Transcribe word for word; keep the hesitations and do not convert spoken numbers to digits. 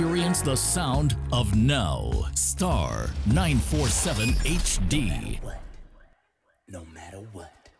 experience the sound of no. Star nine forty-seven H D. No matter what. No matter what.